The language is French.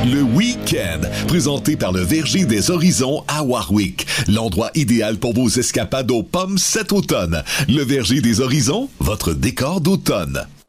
Le week-end, présenté par le Verger des Horizons à Warwick. L'endroit idéal pour vos escapades aux pommes cet automne. Le Verger des Horizons, votre décor d'automne.